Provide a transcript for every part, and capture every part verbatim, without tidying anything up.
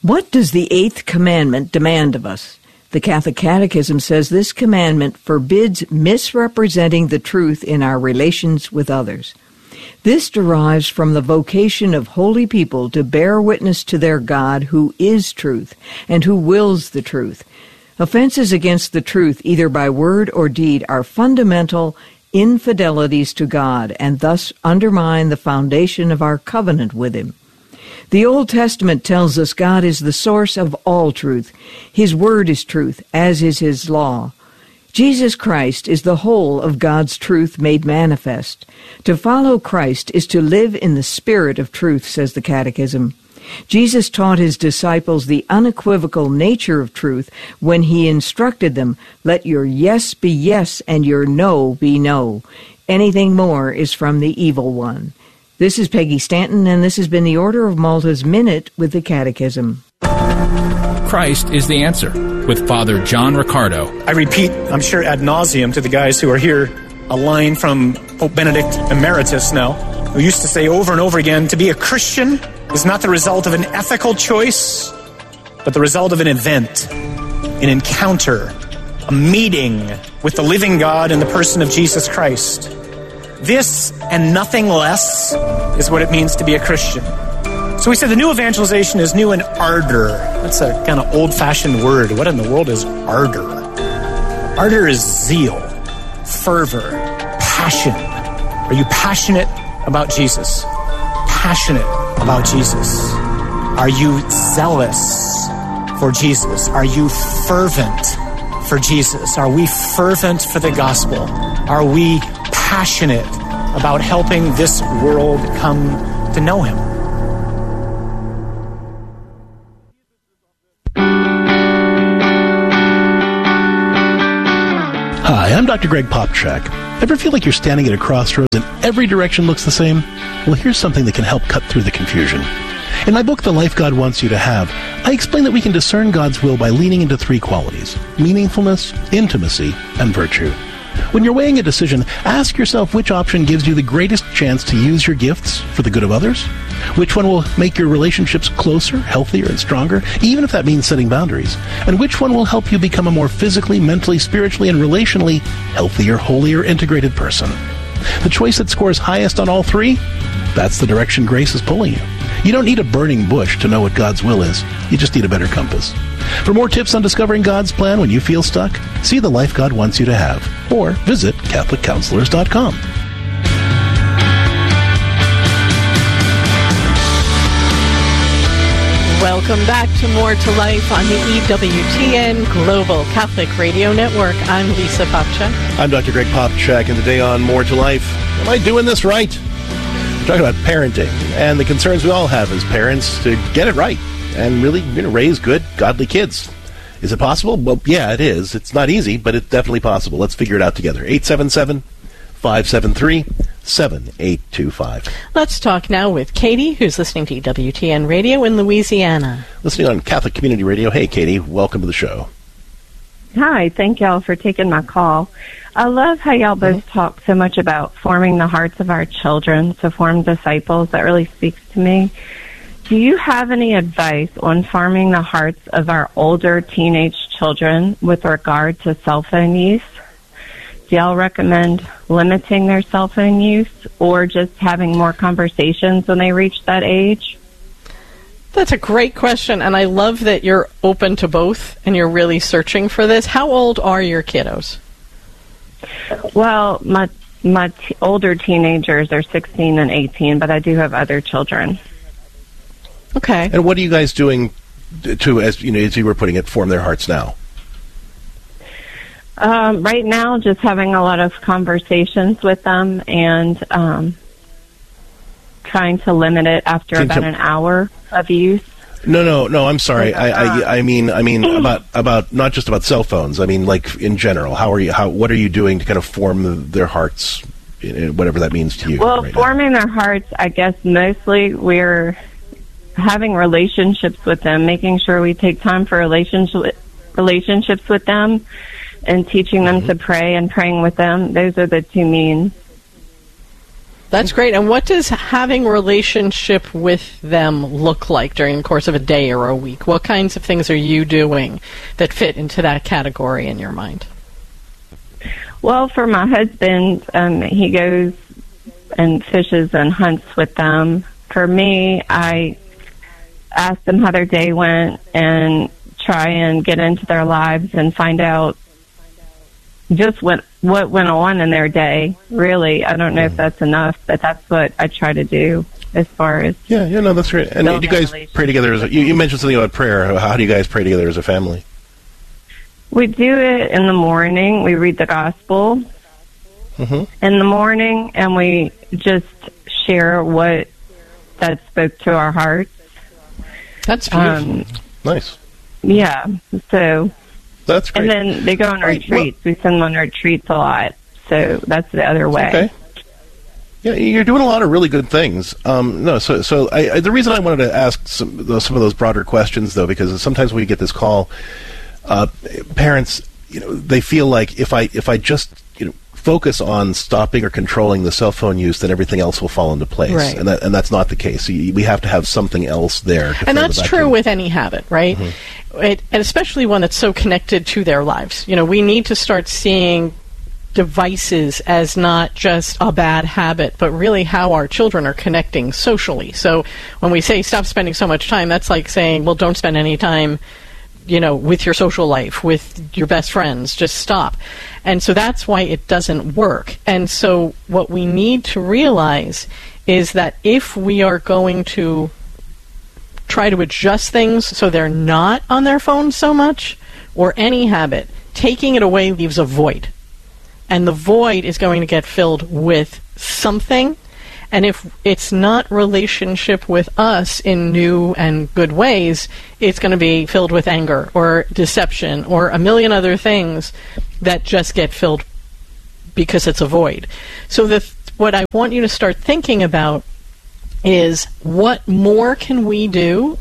What does the eighth commandment demand of us? The Catholic Catechism says this commandment forbids misrepresenting the truth in our relations with others. This derives from the vocation of holy people to bear witness to their God who is truth and who wills the truth. Offenses against the truth, either by word or deed, are fundamental infidelities to God and thus undermine the foundation of our covenant with Him. The Old Testament tells us God is the source of all truth. His word is truth, as is His law. Jesus Christ is the whole of God's truth made manifest. To follow Christ is to live in the spirit of truth, says the Catechism. Jesus taught His disciples the unequivocal nature of truth when He instructed them, "Let your yes be yes and your no be no. Anything more is from the evil one." This is Peggy Stanton, and this has been the Order of Malta's Minute with the Catechism. Christ is the answer, with Father John Riccardo. I repeat, I'm sure ad nauseum to the guys who are here, a line from Pope Benedict Emeritus now, who used to say over and over again, to be a Christian is not the result of an ethical choice, but the result of an event, an encounter, a meeting with the living God in the person of Jesus Christ. This and nothing less is what it means to be a Christian. So we said the new evangelization is new in ardor. That's a kind of old-fashioned word. What in the world is ardor? Ardor is zeal, fervor, passion. Are you passionate about Jesus? Passionate about Jesus. Are you zealous for Jesus? Are you fervent for Jesus? Are we fervent for the gospel? Are we passionate about helping this world come to know Him? Hi, I'm Doctor Greg Popchak. Ever feel like you're standing at a crossroads and every direction looks the same? Well, here's something that can help cut through the confusion. In my book, The Life God Wants You to Have, I explain that we can discern God's will by leaning into three qualities: meaningfulness, intimacy, and virtue. When you're weighing a decision, ask yourself which option gives you the greatest chance to use your gifts for the good of others, which one will make your relationships closer, healthier, and stronger, even if that means setting boundaries, and which one will help you become a more physically, mentally, spiritually, and relationally healthier, holier, integrated person. The choice that scores highest on all three? That's the direction grace is pulling you. You don't need a burning bush to know what God's will is. You just need a better compass. For more tips on discovering God's plan when you feel stuck, see The Life God Wants You to Have, or visit Catholic Counselors dot com. Welcome back to More to Life on the E W T N Global Catholic Radio Network. I'm Lisa Popchak. I'm Doctor Greg Popchak, and today on More to Life, am I doing this right? We're talking about parenting and the concerns we all have as parents to get it right and really, you know, raise good, godly kids. Is it possible? Well, yeah, it is. It's not easy, but it's definitely possible. Let's figure it out together. eight seven seven, five seven three, seven eight two five. Let's talk now with Katie, who's listening to E W T N Radio in Louisiana. Listening on Catholic Community Radio. Hey, Katie, welcome to the show. Hi, thank y'all for taking my call. I love how y'all both talk so much about forming the hearts of our children to form disciples. That really speaks to me. Do you have any advice on forming the hearts of our older teenage children with regard to cell phone use? Do y'all recommend limiting their cell phone use or just having more conversations when they reach that age? That's a great question, and I love that you're open to both and you're really searching for this. How old are your kiddos? Well, my my t- older teenagers are sixteen and eighteen, but I do have other children. Okay. And what are you guys doing to, as you know, as you were putting it, form their hearts now? Um, right now, just having a lot of conversations with them and um, trying to limit it after Seem about to- an hour of use. No, no, no. I'm sorry. I, I, I mean, I mean about about not just about cell phones. I mean, like in general. How are you? How what are you doing to kind of form the, their hearts, whatever that means to you? Well, right forming now? their hearts, I guess mostly we're having relationships with them, making sure we take time for relationship relationships with them, and teaching them mm-hmm. to pray and praying with them. Those are the two means. That's great. And what does having a relationship with them look like during the course of a day or a week? What kinds of things are you doing that fit into that category in your mind? Well, for my husband, um, he goes and fishes and hunts with them. For me, I ask them how their day went and try and get into their lives and find out just what what went on in their day. Really, I don't know if that's enough, but that's what I try to do as far as yeah, yeah, no, that's great. And you guys pray together as a, you, you mentioned something about prayer. How do you guys pray together as a family? We do it in the morning. We read the gospel mm-hmm. in the morning, and we just share what that spoke to our hearts. That's beautiful. Um, nice. Yeah. So. That's great. And then they go on retreats. Well, we send them on retreats a lot. So that's the other way. Okay. Yeah, you're doing a lot of really good things. Um, no, so so I, I, the reason I wanted to ask some, those, some of those broader questions, though, because sometimes when we get this call, uh, parents, you know, they feel like if I if I just you know focus on stopping or controlling the cell phone use, then everything else will fall into place, right. and that and that's not the case. So you, we have to have something else there. To and that's true in. with any habit, right? Mm-hmm. It, and especially one that's so connected to their lives. You know, we need to start seeing devices as not just a bad habit, but really how our children are connecting socially. So when we say stop spending so much time, that's like saying, well, don't spend any time, you know, with your social life, with your best friends, just stop. And so that's why it doesn't work. And so what we need to realize is that if we are going to try to adjust things so they're not on their phones so much, or any habit, taking it away leaves a void. And the void is going to get filled with something. And if it's not relationship with us in new and good ways, it's going to be filled with anger or deception or a million other things that just get filled because it's a void. So the, what I want you to start thinking about is what more can we do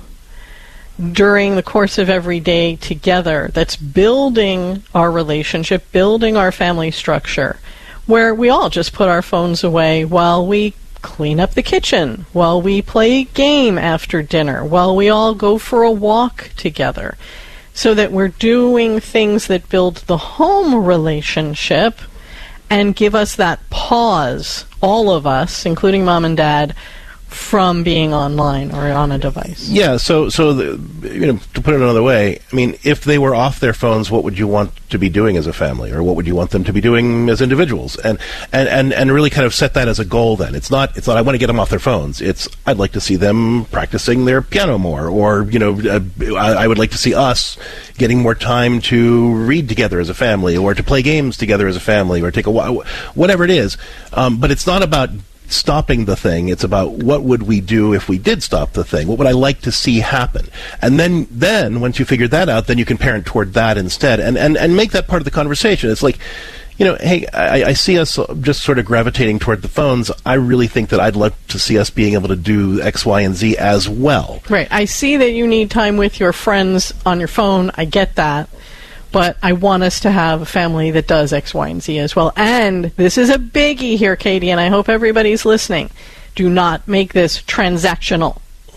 during the course of every day together that's building our relationship, building our family structure, where we all just put our phones away while we clean up the kitchen, while we play a game after dinner, while we all go for a walk together, so that we're doing things that build the home relationship and give us that pause, all of us, including mom and dad, from being online or on a device. Yeah, so so the, you know, to put it another way, I mean, if they were off their phones, what would you want to be doing as a family, or what would you want them to be doing as individuals? And and, and, and really kind of set that as a goal. Then it's not it's not I want to get them off their phones. It's I'd like to see them practicing their piano more, or you know, uh, I, I would like to see us getting more time to read together as a family, or to play games together as a family, or take a whatever it is. Um, but it's not about stopping the thing. It's about what would we do if we did stop the thing? What would I like to see happen? And then, then once you figure that out, then you can parent toward that instead, and, and, and make that part of the conversation. It's like, you know, hey, I, I see us just sort of gravitating toward the phones. I really think that I'd love to see us being able to do X, Y, and Z as well. Right. I see that you need time with your friends on your phone. I get that. But I want us to have a family that does X, Y, and Z as well. And this is a biggie here, Katie, and I hope everybody's listening. Do not make this transactional.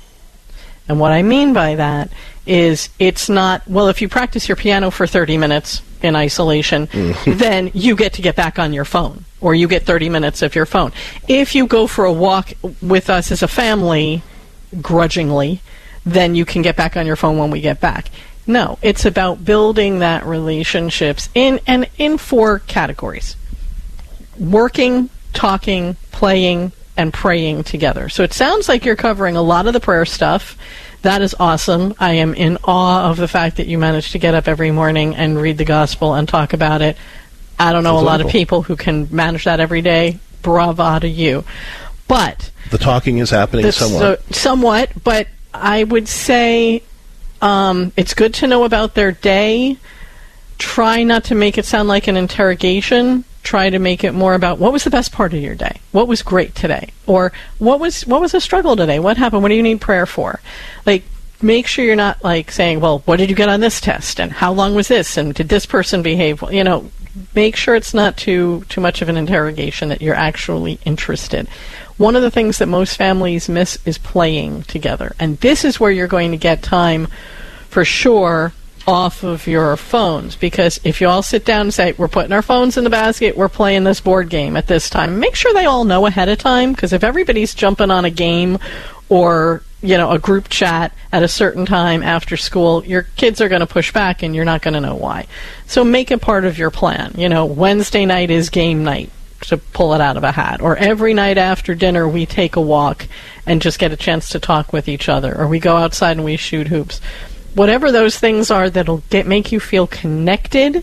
And what I mean by that is it's not, well, if you practice your piano for thirty minutes in isolation, mm-hmm. then you get to get back on your phone, or you get thirty minutes of your phone. If you go for a walk with us as a family, grudgingly, then you can get back on your phone when we get back. No, it's about building that relationships in and in four categories: working, talking, playing, and praying together. So it sounds like you're covering a lot of the prayer stuff. That is awesome. I am in awe of the fact that you manage to get up every morning and read the gospel and talk about it. I don't know That's a lot wonderful. of people who can manage that every day. Bravo to you. But the talking is happening somewhat. So, somewhat, but I would say Um, it's good to know about their day. Try not to make it sound like an interrogation. Try to make it more about what was the best part of your day? What was great today? Or what was what was a struggle today? What happened? What do you need prayer for? Like, make sure you're not like saying, well, what did you get on this test? And how long was this? And did this person behave? You know, make sure it's not too too much of an interrogation, that you're actually interested. one of the things that most families miss is playing together. And this is where you're going to get time, for sure, off of your phones. Because if you all sit down and say, we're putting our phones in the basket, we're playing this board game at this time, make sure they all know ahead of time, because if everybody's jumping on a game or, you know, a group chat at a certain time after school, your kids are going to push back and you're not going to know why. So make it part of your plan. You know, Wednesday night is game night, to pull it out of a hat. Or every night after dinner we take a walk and just get a chance to talk with each other. Or we go outside and we shoot hoops. Whatever those things are that'll get make you feel connected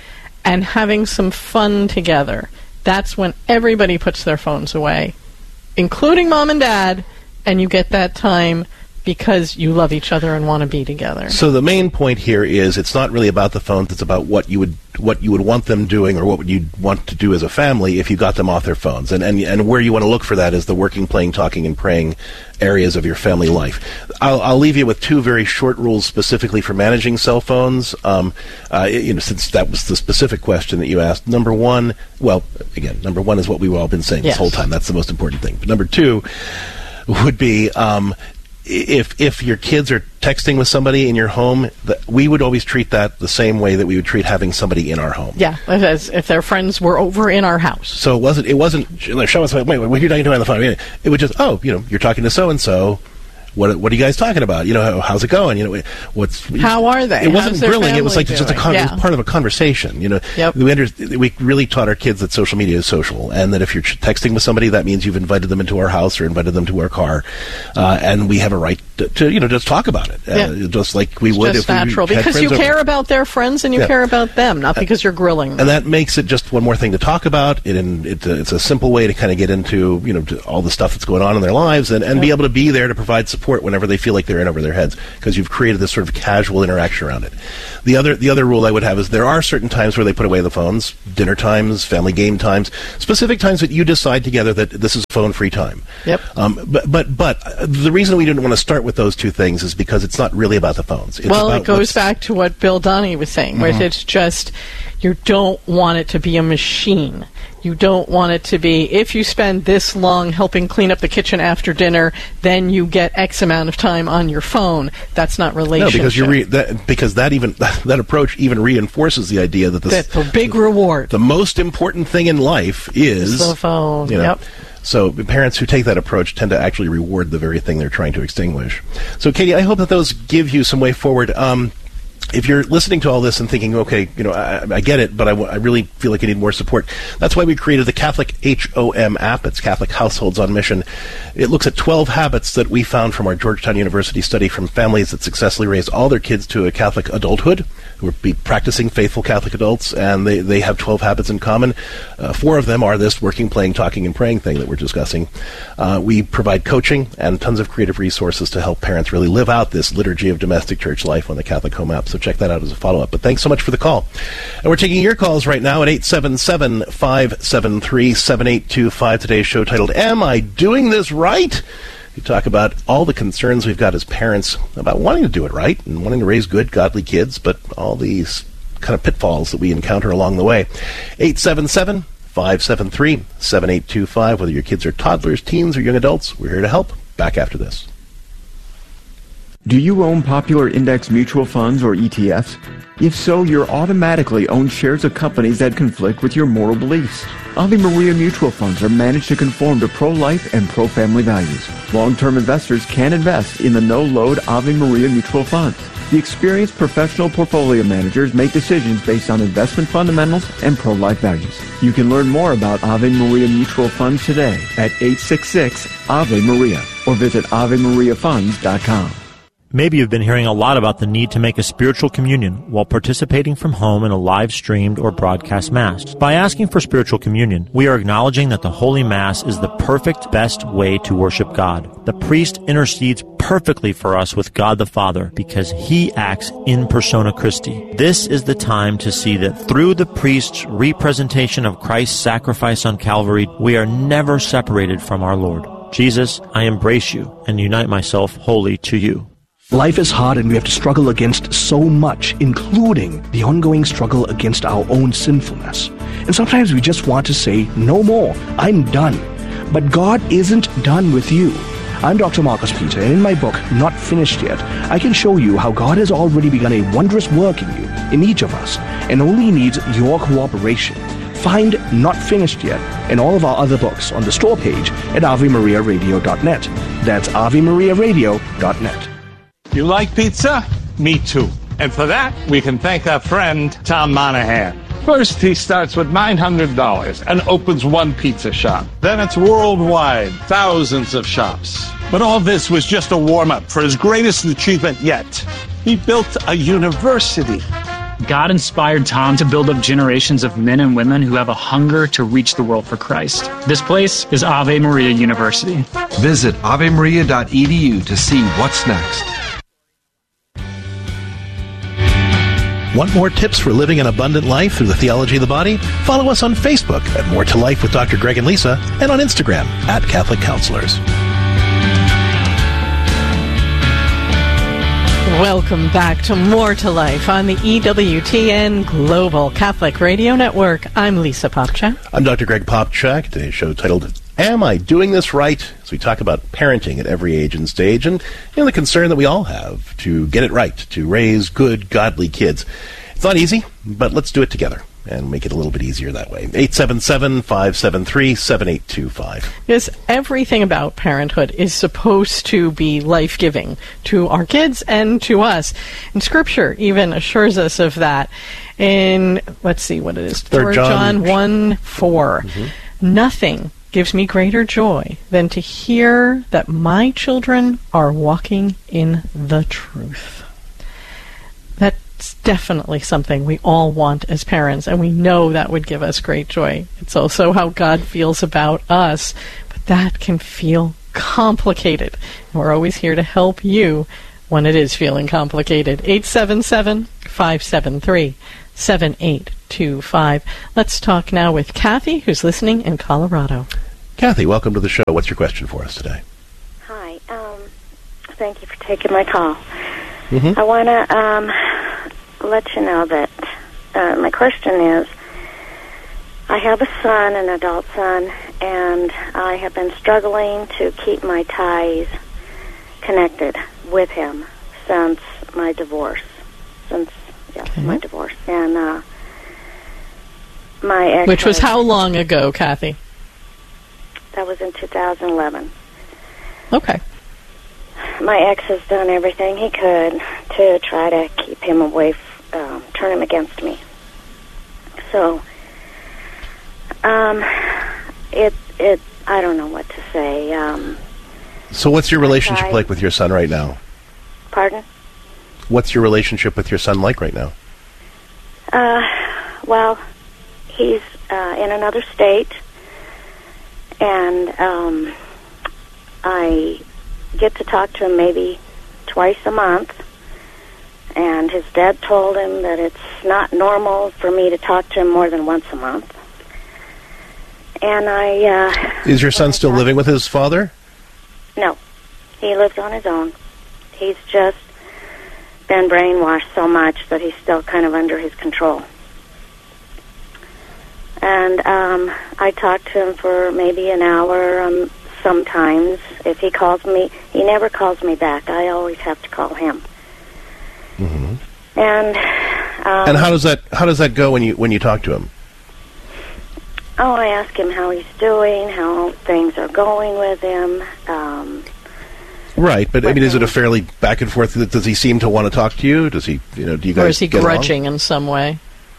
and having some fun together. That's when everybody puts their phones away, including mom and dad, and you get that time because you love each other and want to be together. So the main point here is it's not really about the phones, it's about what you would what you would want them doing, or what would you want to do as a family if you got them off their phones. And and, and where you want to look for that is the working, playing, talking, and praying areas of your family life. I'll, I'll leave you with two very short rules specifically for managing cell phones, um, uh, you know, since that was the specific question that you asked. Number one, well, again, number one is what we've all been saying yes. this whole time. That's the most important thing. But number two would be um, if if your kids are texting with somebody in your home, the, we would always treat that the same way that we would treat having somebody in our home. Yeah, as if their friends were over in our house. So it wasn't, it wasn't, like, show us, wait, wait, what are you doing on the phone? It was just, oh, you know, you're talking to so-and-so. What what are you guys talking about? You know, how, how's it going? You know, what's how are they? It wasn't How's grilling. It was like doing? just a con- yeah. it was part of a conversation. You know, yep. we under, we really taught our kids that social media is social, and that if you're texting with somebody, that means you've invited them into our house or invited them to our car, uh, and we have a right to, to you know just talk about it, uh, yeah. just like we it's would just if natural we had because you friends care over. about their friends and you yeah. care about them, not because you're grilling them. And that makes it just one more thing to talk about. It, it, it's a simple way to kind of get into you know all the stuff that's going on in their lives, and, and yep. be able to be there to provide support whenever they feel like they're in over their heads, because you've created this sort of casual interaction around it. The other the other rule I would have is there are certain times where they put away the phones, dinner times, family game times, specific times that you decide together that this is phone-free time. Yep. Um, but but but the reason we didn't want to start with those two things is because it's not really about the phones. It's well, about it goes back to what Bill Donnie was saying, where mm-hmm. it's just you don't want it to be a machine. You don't want it to be, if you spend this long helping clean up the kitchen after dinner, then you get X amount of time on your phone. That's not relationship. No, because you re- that, because that even that approach even reinforces the idea that this, the big reward. The most important thing in life is the phone. You know, yep. So parents who take that approach tend to actually reward the very thing they're trying to extinguish. So, Katie, I hope that those give you some way forward. Um, If you're listening to all this and thinking, okay, you know, I, I get it, but I, w- I really feel like I need more support, that's why we created the Catholic H O M app. It's Catholic Households on Mission. It looks at twelve habits that we found from our Georgetown University study from families that successfully raised all their kids to a Catholic adulthood, who are be practicing faithful Catholic adults, and they, they have twelve habits in common. Uh, four of them are this working, playing, talking, and praying thing that we're discussing. Uh, we provide coaching and tons of creative resources to help parents really live out this liturgy of domestic church life on the Catholic Home app. So check that out as a follow-up. But thanks so much for the call. And we're taking your calls right now at eight seven seven, five seven three, seven eight two five. Today's show titled, Am I Doing This Right? We talk about all the concerns we've got as parents about wanting to do it right and wanting to raise good, godly kids, but all these kind of pitfalls that we encounter along the way. eight seven seven, five seven three, seven eight two five. Whether your kids are toddlers, teens, or young adults, we're here to help. Back after this. Do you own popular index mutual funds or E T Fs? If so, you're automatically own shares of companies that conflict with your moral beliefs. Ave Maria mutual funds are managed to conform to pro-life and pro-family values. Long-term investors can invest in the no-load Ave Maria mutual funds. The experienced professional portfolio managers make decisions based on investment fundamentals and pro-life values. You can learn more about Ave Maria mutual funds today at eight six six, A V E Maria or visit ave maria funds dot com. Maybe you've been hearing a lot about the need to make a spiritual communion while participating from home in a live-streamed or broadcast Mass. By asking for spiritual communion, we are acknowledging that the Holy Mass is the perfect, best way to worship God. The priest intercedes perfectly for us with God the Father because he acts in persona Christi. This is the time to see that through the priest's representation of Christ's sacrifice on Calvary, we are never separated from our Lord. Jesus, I embrace you and unite myself wholly to you. Life is hard and we have to struggle against so much, including the ongoing struggle against our own sinfulness. And sometimes we just want to say, no more, I'm done. But God isn't done with you. I'm Doctor Marcus Peter, and in my book, Not Finished Yet, I can show you how God has already begun a wondrous work in you, in each of us, and only needs your cooperation. Find Not Finished Yet and all of our other books on the store page at ave maria radio dot net. That's ave maria radio dot net. You like pizza? Me too. And for that, we can thank our friend Tom Monahan. First, he starts with nine hundred dollars and opens one pizza shop. Then it's worldwide, thousands of shops. But all this was just a warm-up for his greatest achievement yet. He built a university. God inspired Tom to build up generations of men and women who have a hunger to reach the world for Christ. This place is Ave Maria University. Visit ave maria dot e d u to see what's next. Want more tips for living an abundant life through the theology of the body? Follow us on Facebook at More to Life with Doctor Greg and Lisa, and on Instagram at Catholic Counselors. Welcome back to More to Life on the E W T N Global Catholic Radio Network. I'm Lisa Popchak. I'm Doctor Greg Popchak. Today's show titled, Am I Doing This Right? As we talk about parenting at every age and stage, and you know, the concern that we all have to get it right, to raise good, godly kids. It's not easy, but let's do it together and make it a little bit easier that way. eight seven seven, five seven three, seven eight two five. Because everything about parenthood is supposed to be life-giving to our kids and to us. And Scripture even assures us of that. In, let's see what it is, Third John. John one four. Mm-hmm. Nothing gives me greater joy than to hear that my children are walking in the truth. That's definitely something we all want as parents, and we know that would give us great joy. It's also how God feels about us, but that can feel complicated. And we're always here to help you when it is feeling complicated. eight seven seven, five seven three, seven eight two five. Let's talk now with Kathy, who's listening in Colorado. Kathy, welcome to the show. What's your question for us today? Hi. Um, thank you for taking my call. Mm-hmm. I want to um, let you know that uh, my question is, I have a son, an adult son, and I have been struggling to keep my ties connected with him since my divorce. Since, yes, mm-hmm. my divorce. And uh, my ex... Which was how long ago, Kathy? That was in two thousand eleven. Okay. My ex has done everything he could to try to keep him away, f- um, turn him against me. So, um, it, it, I don't know what to say. Um, so what's your relationship I, like with your son right now? Pardon? What's your relationship with your son like right now? Uh, well, he's uh, in another state, and um, I get to talk to him maybe twice a month, and his dad told him that it's not normal for me to talk to him more than once a month. And I... Uh, Is your son still living with his father? No. He lives on his own. He's just been brainwashed so much that he's still kind of under his control. And um, I talk to him for maybe an hour um, sometimes. If he calls me, he never calls me back. I always have to call him. Mm-hmm. And um, and how does that how does that go when you when you talk to him? Oh, I ask him how he's doing, how things are going with him. Um, right, but I mean, is it a fairly back and forth? Does he seem to want to talk to you? Does he, you know, do you guys? Or is he get grudging along? in some way?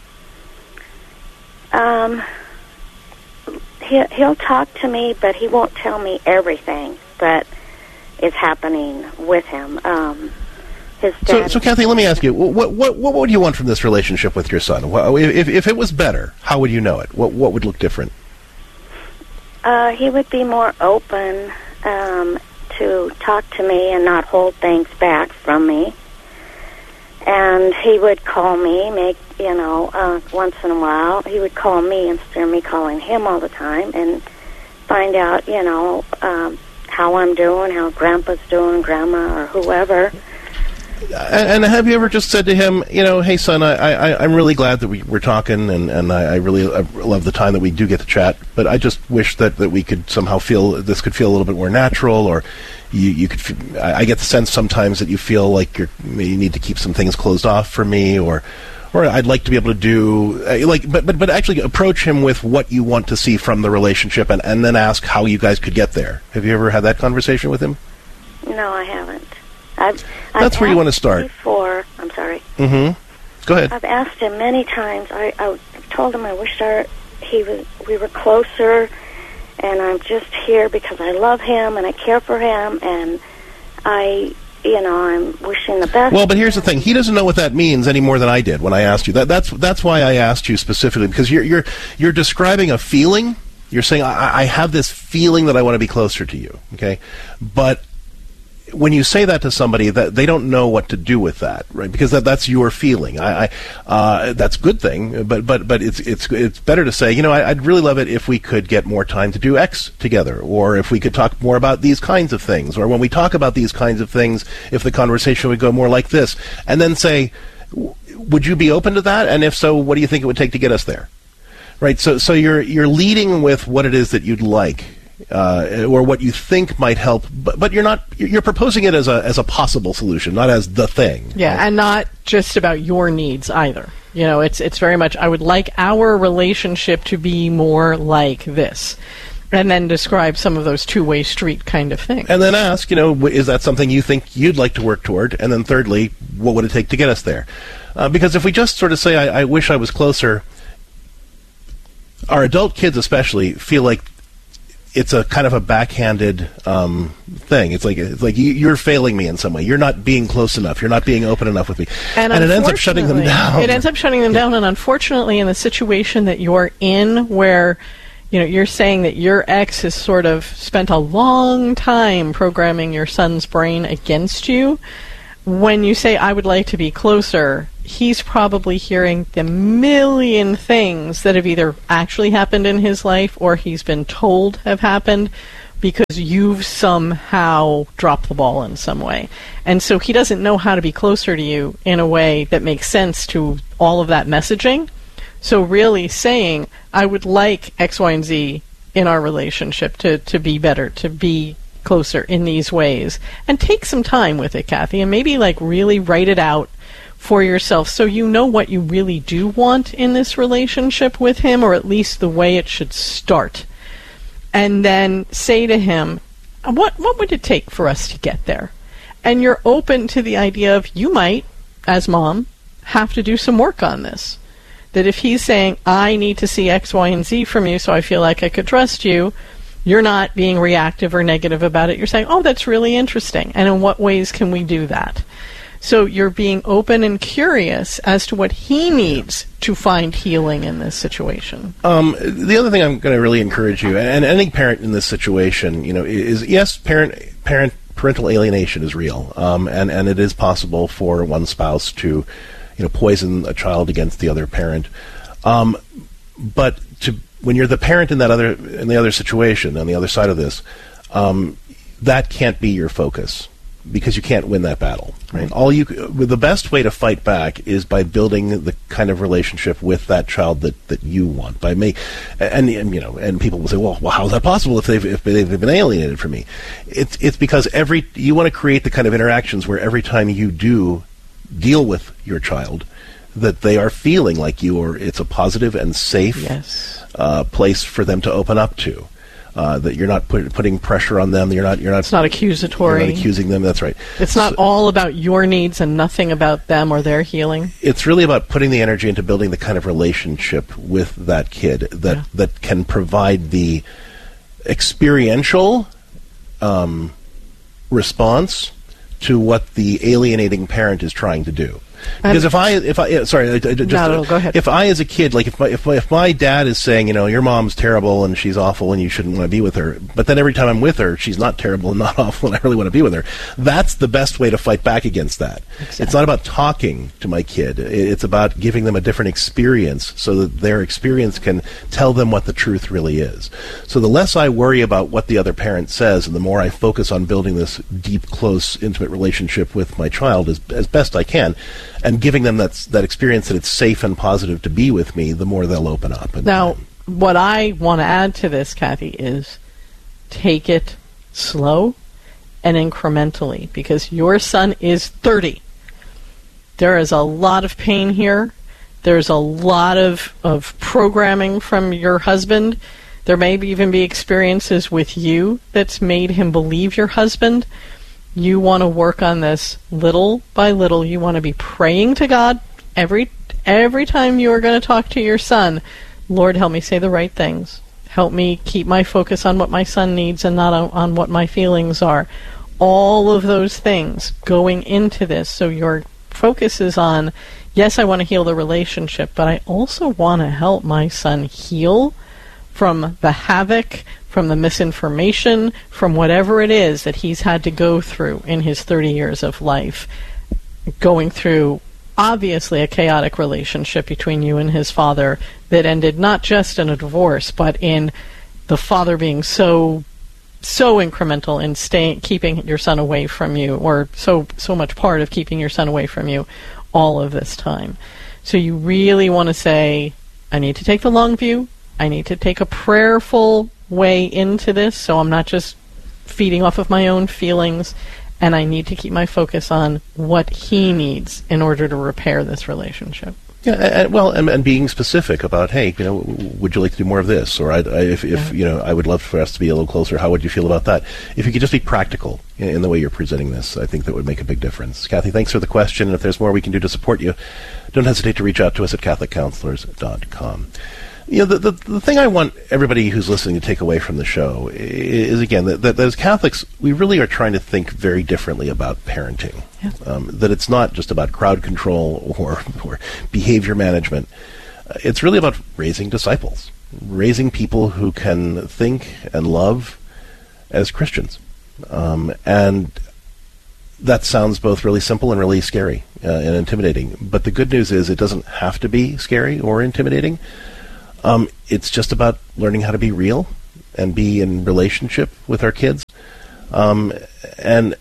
Um, he, he'll talk to me, but he won't tell me everything that is happening with him. Um, his dad so, so Kathy, let me ask you: what what what would you want from this relationship with your son? If if it was better, how would you know it? What what would look different? Uh, he would be more open um, to talk to me and not hold things back from me. And he would call me, make, you know, uh, once in a while. He would call me instead of me calling him all the time and find out, you know, um, how I'm doing, how Grandpa's doing, Grandma, or whoever. And, and have you ever just said to him, you know, hey, son, I, I, I'm really glad that we, we're talking, and, and I, I really I love the time that we do get to chat, but I just wish that, that we could somehow feel, this could feel a little bit more natural, or you, you could, f- I, I get the sense sometimes that you feel like you're, you need to keep some things closed off for me, or or I'd like to be able to do, uh, like, but, but, but actually approach him with what you want to see from the relationship, and, and then ask how you guys could get there. Have you ever had that conversation with him? No, I haven't. I've, That's I've where you want to start. Before, I'm sorry. Mm-hmm. Go ahead. I've asked him many times. I, I told him I wished our, he was, we were closer, and I'm just here because I love him and I care for him, and I, you know, I'm wishing the best. Well, but here's the thing: he doesn't know what that means any more than I did when I asked you. That, that's that's why I asked you specifically, because you're you're you're describing a feeling. You're saying I, I have this feeling that I want to be closer to you. Okay, but when you say that to somebody, that they don't know what to do with that, right? Because that, that's your feeling. I, I uh, that's a good thing, but but but it's it's it's better to say, you know, I, I'd really love it if we could get more time to do X together, or if we could talk more about these kinds of things, or when we talk about these kinds of things, if the conversation would go more like this, and then say, would you be open to that? And if so, what do you think it would take to get us there? Right. So so you're you're leading with what it is that you'd like. Uh, or what you think might help, but, but you're not. You're proposing it as a as a possible solution, not as the thing. Yeah, right? And not just about your needs either. You know, it's it's very much. I would like our relationship to be more like this, and then describe some of those two-way street kind of things. And then ask, you know, is that something you think you'd like to work toward? And then thirdly, what would it take to get us there? Uh, because if we just sort of say, I, I wish I was closer, our adult kids especially feel like it's a kind of a backhanded um, thing. It's like it's like you, you're failing me in some way. You're not being close enough. You're not being open enough with me. And, and it ends up shutting them down. It ends up shutting them down. And unfortunately, in the situation that you're in, where you know you're saying that your ex has sort of spent a long time programming your son's brain against you, when you say, I would like to be closer, he's probably hearing the million things that have either actually happened in his life or he's been told have happened because you've somehow dropped the ball in some way. And so he doesn't know how to be closer to you in a way that makes sense to all of that messaging. So really saying, I would like X, Y, and Z in our relationship to, to be better, to be closer in these ways, and take some time with it, Kathy, and maybe like really write it out for yourself so you know what you really do want in this relationship with him, or at least the way it should start. And then say to him, what what would it take for us to get there? And you're open to the idea of you might, as mom, have to do some work on this. That if he's saying, I need to see X, Y, and Z from you so I feel like I could trust you, you're not being reactive or negative about it. You're saying, oh, that's really interesting. And in what ways can we do that? So you're being open and curious as to what he needs to find healing in this situation. Um, the other thing I'm going to really encourage you, and any parent in this situation, you know, is yes, parent parent parental alienation is real, um, and and it is possible for one spouse to, you know, poison a child against the other parent. Um, but to when you're the parent in that other in the other situation, on the other side of this, um, that can't be your focus, because you can't win that battle. Right? All you the best way to fight back is by building the kind of relationship with that child that, that you want. By me, and, and you know, and people will say, well, well, how is that possible if they've if they've been alienated from me? It's it's because every you want to create the kind of interactions where every time you do deal with your child, that they are feeling like you, or it's a positive and safe yes. uh, place for them to open up to. Uh, that you're not put, putting pressure on them. You're not. You're not. It's not accusatory. You're not accusing them. That's right. It's not so, all about your needs and nothing about them or their healing. It's really about putting the energy into building the kind of relationship with that kid that yeah. that can provide the experiential um, response to what the alienating parent is trying to do. Because if I, if I, sorry, I, I just, no, no, go ahead. If I, as a kid, like if my, if my, if my dad is saying, you know, your mom's terrible and she's awful and you shouldn't want to be with her, but then every time I'm with her, she's not terrible and not awful and I really want to be with her. That's the best way to fight back against that. Exactly. It's not about talking to my kid. It's about giving them a different experience so that their experience can tell them what the truth really is. So the less I worry about what the other parent says and the more I focus on building this deep, close, intimate relationship with my child as, as best I can, and giving them that, that experience that it's safe and positive to be with me, the more they'll open up. And, now, what I want to add to this, Kathy, is take it slow and incrementally, because your son is thirty. There is a lot of pain here. There's a lot of, of programming from your husband. There may even be experiences with you that's made him believe your husband. You want to work on this little by little. You want to be praying to God every every time you are going to talk to your son. Lord, help me say the right things. Help me keep my focus on what my son needs and not on, on what my feelings are. All of those things going into this. So your focus is on, yes, I want to heal the relationship, but I also want to help my son heal from the havoc, from the misinformation, from whatever it is that he's had to go through in his thirty years of life, going through obviously a chaotic relationship between you and his father that ended not just in a divorce, but in the father being so so incremental in staying, keeping your son away from you, or so so much part of keeping your son away from you all of this time. So you really want to say, I need to take the long view. I need to take a prayerful way into this, so I'm not just feeding off of my own feelings, and I need to keep my focus on what he needs in order to repair this relationship. Yeah, and, well, and, and being specific about, hey, you know, would you like to do more of this? Or I, I, if, if you know, I would love for us to be a little closer. How would you feel about that? If you could just be practical in, in the way you're presenting this, I think that would make a big difference. Kathy, thanks for the question. And if there's more we can do to support you, don't hesitate to reach out to us at catholic counselors dot com. You know, the, the the thing I want everybody who's listening to take away from the show is, again, that, that, that as Catholics, we really are trying to think very differently about parenting. Yeah. Um, that it's not just about crowd control or, or behavior management. Uh, it's really about raising disciples, raising people who can think and love as Christians. Um, and that sounds both really simple and really scary uh, and intimidating. But the good news is it doesn't have to be scary or intimidating. Um, it's just about learning how to be real and be in relationship with our kids, um, and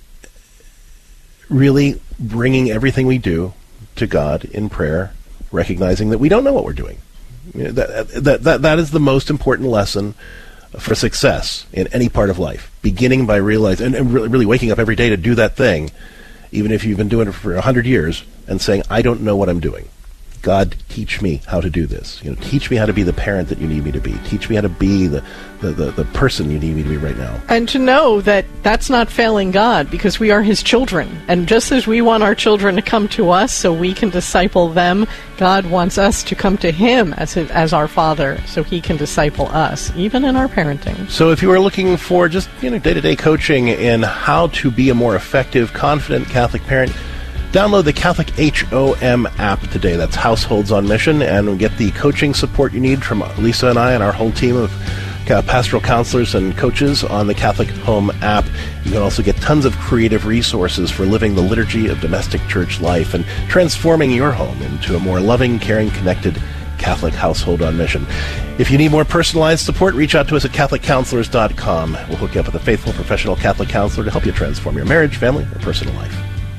really bringing everything we do to God in prayer, recognizing that we don't know what we're doing. You know, that, that, that, that is the most important lesson for success in any part of life, beginning by realizing, and, and really, really waking up every day to do that thing, even if you've been doing it for a hundred years, and saying, I don't know what I'm doing. God, teach me how to do this. You know, teach me how to be the parent that you need me to be. Teach me how to be the, the, the, the person you need me to be right now. And to know that that's not failing God, because we are his children. And just as we want our children to come to us so we can disciple them, God wants us to come to him as his, as our Father so he can disciple us, even in our parenting. So if you are looking for just, you know, day-to-day coaching in how to be a more effective, confident Catholic parent, download the Catholic H O M app today. That's Households on Mission, and get the coaching support you need from Lisa and I and our whole team of pastoral counselors and coaches on the Catholic Home app. You can also get tons of creative resources for living the liturgy of domestic church life and transforming your home into a more loving, caring, connected Catholic household on mission. If you need more personalized support, reach out to us at catholic counselors dot com. We'll hook you up with a faithful professional Catholic counselor to help you transform your marriage, family, or personal life.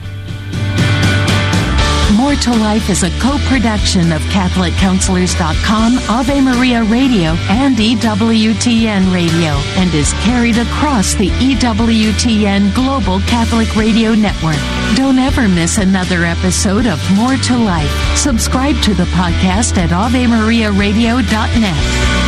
More to Life is a co-production of catholic counselors dot com, Ave Maria Radio, and E W T N Radio, and is carried across the E W T N Global Catholic Radio Network. Don't ever miss another episode of More to Life. Subscribe to the podcast at ave maria radio dot net.